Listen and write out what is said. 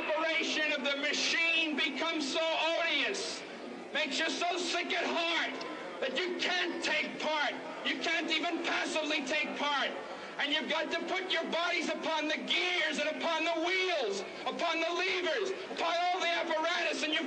operation of the machine becomes so odious, makes you so sick at heart that you can't take part. You can't even passively take part. And you've got to put your bodies upon the gears and upon the wheels, upon the levers, upon all the apparatus, and you've